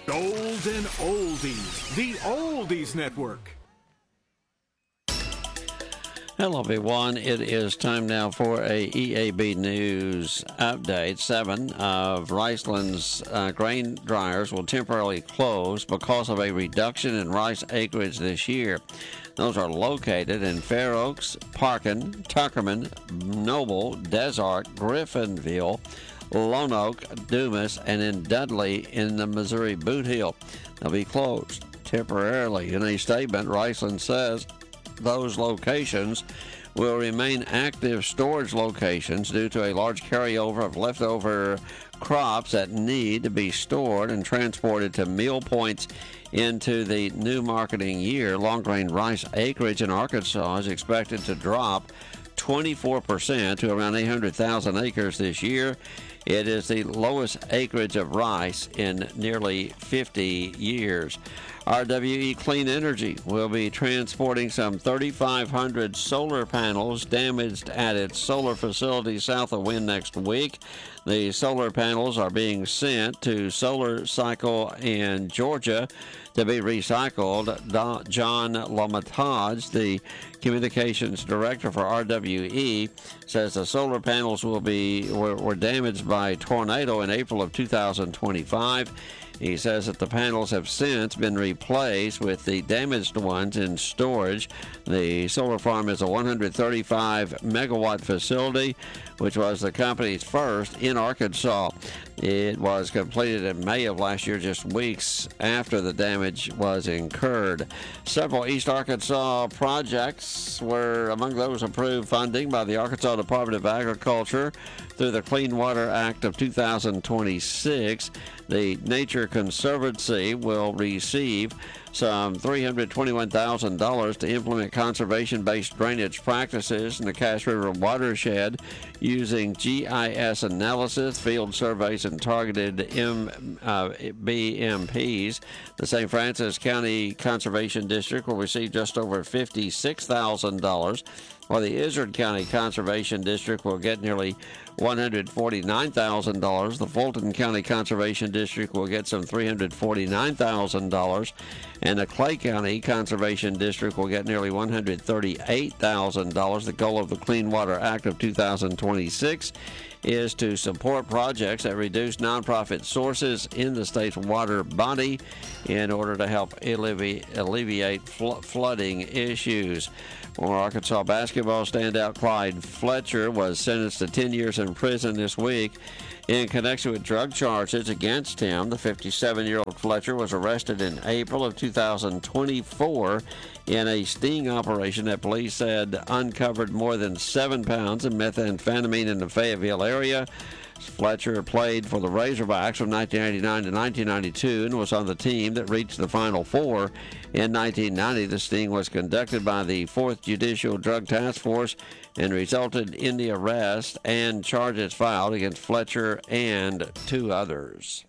Golden Oldies, the Oldies Network. Hello, everyone. It is time now for a EAB News update. 7 of Riceland's grain dryers will temporarily close because of a reduction in rice acreage this year. Those are located in Fair Oaks, Parkin, Tuckerman, Noble, Desart, Griffinville, Lone Oak, Dumas, and in Dudley in the Missouri Boot Hill. They'll be closed temporarily. In a statement, Riceland says those locations will remain active storage locations due to a large carryover of leftover crops that need to be stored and transported to meal points into the new marketing year. Long grain rice acreage in Arkansas is expected to drop 24% to around 800,000 acres this year. It is the lowest acreage of rice in nearly 50 years. RWE Clean Energy will be transporting some 3,500 solar panels damaged at its solar facility south of Wynn next week. The solar panels are being sent to Solar Cycle in Georgia to be recycled. John Lamatage, the communications director for RWE, says the solar panels were damaged by a tornado in April of 2025. He says that the panels have since been replaced with the damaged ones in storage. The solar farm is a 135-megawatt facility, which was the company's first in Arkansas. It was completed in May of last year, just weeks after the damage was incurred. Several East Arkansas projects were among those approved funding by the Arkansas Department of Agriculture through the Clean Water Act of 2026. The Nature Conservancy will receive some $321,000 to implement conservation-based drainage practices in the Cache River watershed using GIS analysis, field surveys, and targeted BMPs. The St. Francis County Conservation District will receive just over $56,000, while the Izard County Conservation District will get nearly $149,000. The Fulton County Conservation District will get some $349,000, and the Clay County Conservation District will get nearly $138,000. The goal of the Clean Water Act of 2026 is to support projects that reduce nonprofit sources in the state's water body in order to help alleviate flooding issues. Former Arkansas basketball standout Clyde Fletcher was sentenced to 10 years in prison this week in connection with drug charges against him. The 57-year-old Fletcher was arrested in April of 2024 in a sting operation that police said uncovered more than 7 pounds of methamphetamine in the Fayetteville area. Fletcher played for the Razorbacks from 1989 to 1992 and was on the team that reached the Final Four in 1990. The sting was conducted by the 4th Judicial Drug Task Force and resulted in the arrest and charges filed against Fletcher and 2 others.